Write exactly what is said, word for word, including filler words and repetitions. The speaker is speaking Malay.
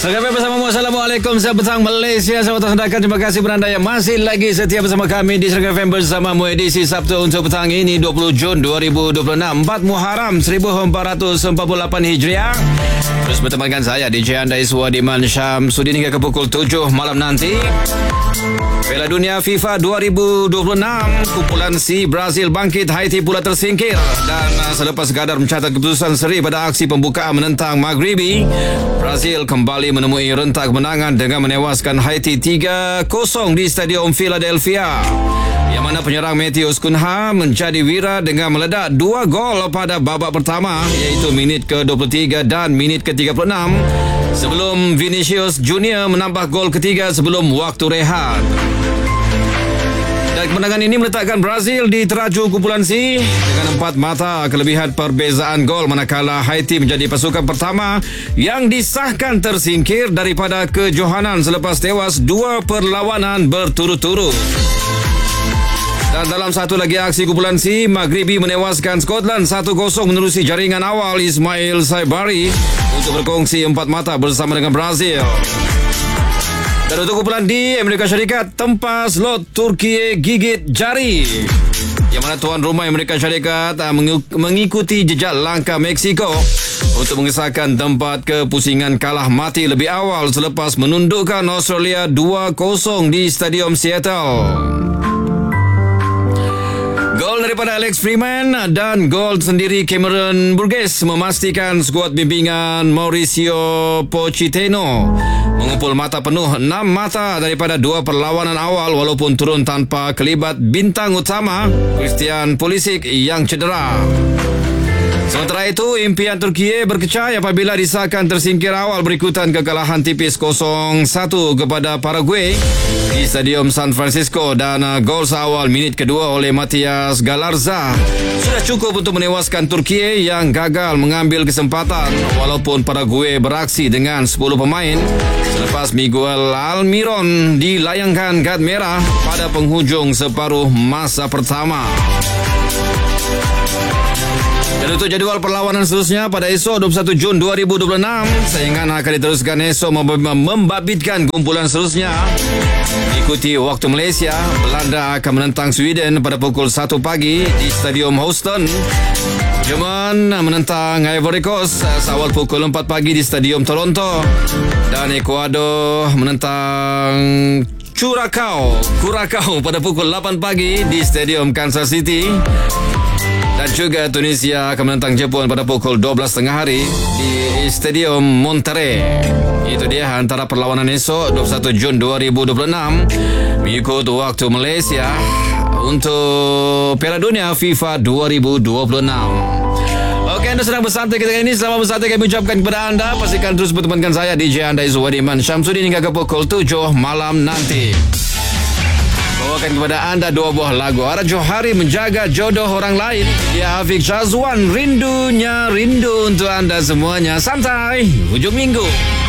Selamat bersama Assalamualaikum. Selamat petang Malaysia. Selamat sendakan. Terima kasih beranda yang masih lagi setia bersama kami di Serangga F M bersamamu edisi Sabtu untuk petang ini dua puluh Jun dua ribu dua puluh enam, empat Muharram seribu empat ratus empat puluh lapan Hijriah. Terus bertemankan saya D J anda Iswadiman Syamsuddin hingga ke pukul tujuh malam nanti. Piala Dunia FIFA dua ribu dua puluh enam, kumpulan C Brazil bangkit, Haiti pula tersingkir. Dan uh, selepas sekadar mencatat keputusan seri pada aksi pembukaan menentang Maghribi, Brazil kembali menemui rentak kemenangan dengan menewaskan Haiti tiga kosong di Stadium Philadelphia, yang mana penyerang Matheus Cunha menjadi wira dengan meledak dua gol pada babak pertama, iaitu minit ke dua puluh tiga dan minit ke tiga puluh enam, sebelum Vinicius Junior menambah gol ketiga sebelum waktu rehat. Dan kemenangan ini meletakkan Brazil di teraju kumpulan C dengan empat mata kelebihan perbezaan gol, manakala Haiti menjadi pasukan pertama yang disahkan tersingkir daripada kejohanan selepas tewas dua perlawanan berturut-turut. Dan dalam satu lagi aksi kumpulan C, Maghribi menewaskan Scotland satu kosong menerusi jaringan awal Ismail Saibari untuk berkongsi empat mata bersama dengan Brazil. Dan untuk kumpulan D, Amerika Syarikat tempas lot Turki gigit jari, yang mana tuan rumah Amerika Syarikat mengikuti jejak langkah Meksiko untuk mengesahkan tempat kepusingan kalah mati lebih awal selepas menundukkan Australia dua kosong di Stadium Seattle. Gol daripada Alex Freeman dan gol sendiri Cameron Burgess memastikan skuad bimbingan Mauricio Pochettino mengumpul mata penuh enam mata daripada dua perlawanan awal, walaupun turun tanpa kelibat bintang utama Christian Pulisic yang cedera. Sementara itu, impian Turki berkecai apabila disahkan tersingkir awal berikutan kekalahan tipis kosong satu kepada Paraguay di Stadium San Francisco, dan uh, gol seawal minit kedua oleh Matias Galarza sudah cukup untuk menewaskan Turki yang gagal mengambil kesempatan, walaupun Paraguay beraksi dengan sepuluh pemain selepas Miguel Almiron dilayangkan kad merah pada penghujung separuh masa pertama. Dan untuk jadual perlawanan seterusnya pada esok dua puluh satu Jun dua ribu dua puluh enam, saingan akan diteruskan esok membabitkan kumpulan seterusnya. Ikuti waktu Malaysia, Belanda akan menentang Sweden pada pukul satu pagi di Stadium Houston. Jerman menentang Ivory Coast seawal pukul empat pagi di Stadium Toronto. Dan Ecuador menentang Curacao, Curacao pada pukul lapan pagi di Stadium Kansas City. Dan juga Tunisia akan menentang Jepun pada pukul dua belas tiga puluh hari di Stadium Monterrey. Itu dia antara perlawanan esok dua puluh satu Jun dua ribu dua puluh enam mengikut waktu Malaysia untuk Piala Dunia FIFA dua ribu dua puluh enam. Okey, anda sedang bersantai ketika ini. Selamat bersantai kami ucapkan kepada anda. Pastikan terus bertemankan saya D J anda Izwadiman Syamsuddin hingga ke pukul tujuh malam nanti. Bawakan kepada anda dua buah lagu Ara Johari, Menjaga Jodoh Orang Lain. Ya, Hafiq Syazwan, Rindunya Rindu untuk anda semuanya. Santai hujung minggu.